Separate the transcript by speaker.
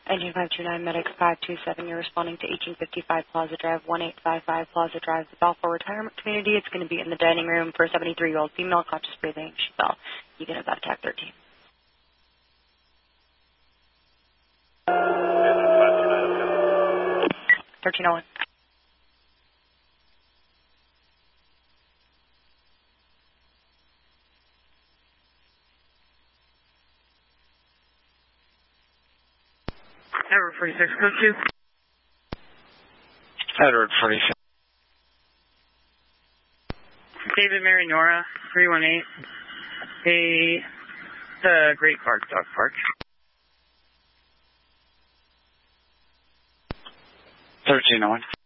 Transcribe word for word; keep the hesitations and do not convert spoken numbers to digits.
Speaker 1: Engine five two nine, Medic five two seven, you're responding to eighteen fifty-five Plaza Drive, one eight five five Plaza Drive, the Balfour Retirement Community. It's going to be in the dining room for a seventy-three-year-old female, conscious breathing. She fell. You can have that attack thirteen. thirteen oh one.
Speaker 2: Edward forty-six, code two.
Speaker 3: Edward forty-six.
Speaker 2: David Mary Nora, three one eight. A, the Great Park, Dog Park.
Speaker 3: thirteen oh one.